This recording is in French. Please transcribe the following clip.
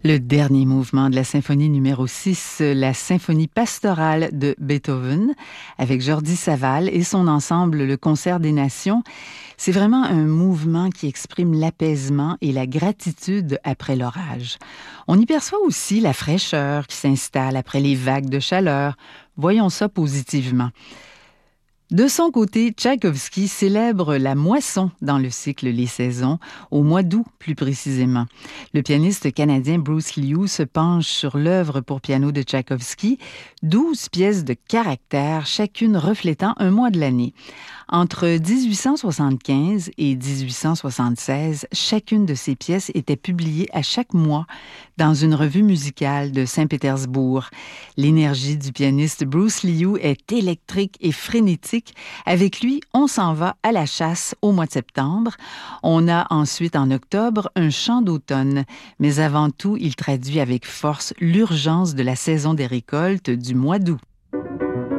Le dernier mouvement de la symphonie numéro 6, la symphonie pastorale de Beethoven, avec Jordi Savall et son ensemble, le Concert des Nations. C'est vraiment un mouvement qui exprime l'apaisement et la gratitude après l'orage. On y perçoit aussi la fraîcheur qui s'installe après les vagues de chaleur. Voyons ça positivement. De son côté, Tchaïkovski célèbre la moisson dans le cycle Les Saisons, au mois d'août plus précisément. Le pianiste canadien Bruce Liu se penche sur l'œuvre pour piano de Tchaïkovski, 12 pièces de caractère, chacune reflétant un mois de l'année. Entre 1875 et 1876, chacune de ces pièces était publiée à chaque mois dans une revue musicale de Saint-Pétersbourg. L'énergie du pianiste Bruce Liu est électrique et frénétique. Avec lui, on s'en va à la chasse au mois de septembre. On a ensuite en octobre un chant d'automne. Mais avant tout, il traduit avec force l'urgence de la saison des récoltes du mois d'août.